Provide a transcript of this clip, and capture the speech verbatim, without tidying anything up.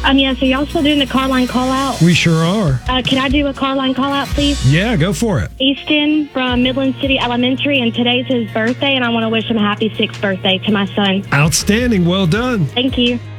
Um, yeah, so y'all still doing the car line call out? We sure are. Uh, can I do a car line call out, please? Yeah, go for it. Easton from Midland City Elementary, and today's his birthday, and I want to wish him a happy sixth birthday to my son. Outstanding. Well done. Thank you.